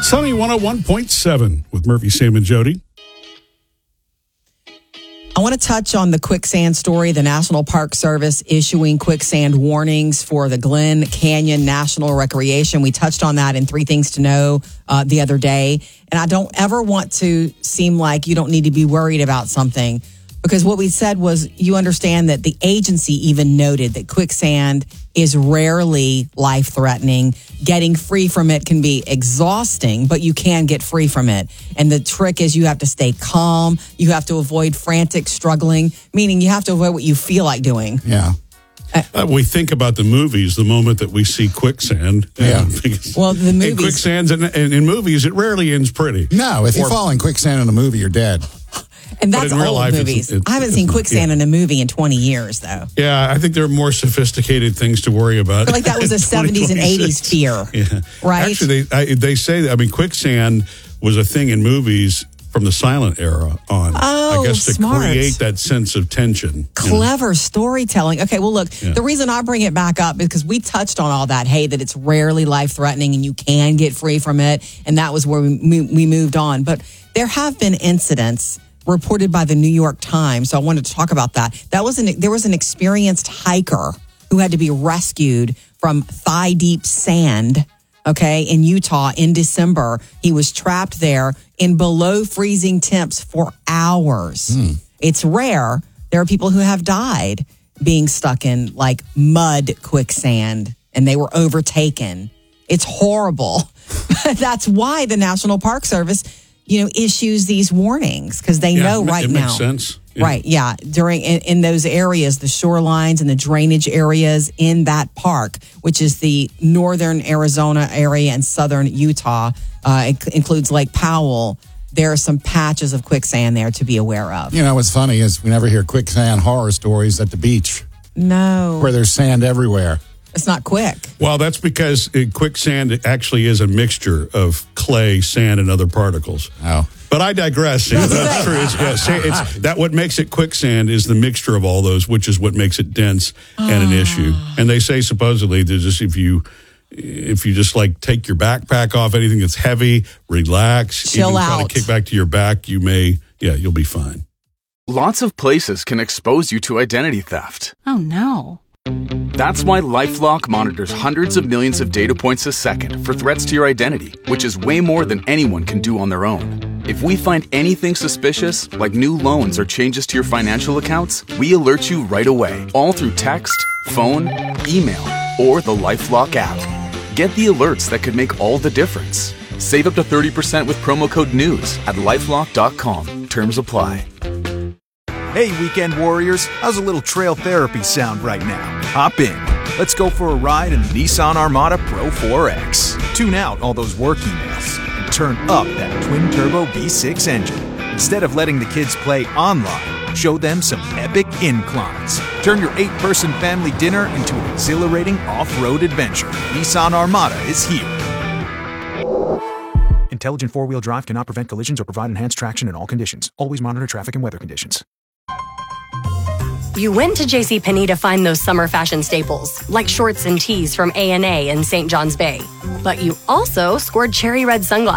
Sunny 101.7 with Murphy, Sam, and Jody. I want to touch on the quicksand story, the National Park Service issuing quicksand warnings for the Glen Canyon National Recreation. We touched on that in 3 Things to Know the other day. And I don't ever want to seem like you don't need to be worried about something, because what we said was you understand that the agency even noted that quicksand is rarely life-threatening. Getting free from it can be exhausting, but you can get free from it. And the trick is you have to stay calm. You have to avoid frantic struggling, meaning you have to avoid what you feel like doing. Yeah. We think about the movies the moment that we see quicksand. Yeah. Well, the movies. And quicksands in movies, it rarely ends pretty. No, if you fall in quicksand in a movie, you're dead. And that's in real old life, movies. I haven't seen quicksand in a movie in 20 years, though. Yeah, I think there are more sophisticated things to worry about. I feel like that was a 70s and 80s fear. Yeah. Right? Actually, they say that, quicksand was a thing in movies from the silent era on. Oh, I guess to smart. create that sense of tension. Clever storytelling. Okay, well, look, the reason I bring it back up is because we touched on all that. Hey, that it's rarely life-threatening and you can get free from it. And that was where we moved on. But there have been incidents reported by the New York Times. So I wanted to talk about that. There was an experienced hiker who had to be rescued from thigh-deep sand, in Utah in December. He was trapped there in below freezing temps for hours. It's rare. There are people who have died being stuck in like mud quicksand and they were overtaken. It's horrible. That's why the National Park Service issues these warnings, because they know right now. It makes sense. Yeah. Right, yeah. In those areas, the shorelines and the drainage areas in that park, which is the northern Arizona area and southern Utah, it includes Lake Powell. There are some patches of quicksand there to be aware of. What's funny is we never hear quicksand horror stories at the beach. No. Where there's sand everywhere. It's not quick. Well, that's because quicksand actually is a mixture of clay, sand, and other particles. Oh. But I digress. That's true. What makes it quicksand is the mixture of all those, which is what makes it dense and an issue. And they say supposedly that just if you just like take your backpack off, anything that's heavy, relax, chill even out, try to kick back to your back, you'll be fine. Lots of places can expose you to identity theft. Oh, no. That's why LifeLock monitors hundreds of millions of data points a second for threats to your identity, which is way more than anyone can do on their own. If we find anything suspicious, like new loans or changes to your financial accounts, we alert you right away, all through text, phone, email, or the LifeLock app. Get the alerts that could make all the difference. Save up to 30% with promo code NEWS at LifeLock.com. Terms apply. Hey, weekend warriors, how's a little trail therapy sound right now? Hop in. Let's go for a ride in the Nissan Armada Pro 4X. Tune out all those work emails and turn up that twin-turbo V6 engine. Instead of letting the kids play online, show them some epic inclines. Turn your 8-person family dinner into an exhilarating off-road adventure. Nissan Armada is here. Intelligent four-wheel drive cannot prevent collisions or provide enhanced traction in all conditions. Always monitor traffic and weather conditions. You went to JCPenney to find those summer fashion staples, like shorts and tees from A&A and St. John's Bay. But you also scored cherry red sunglasses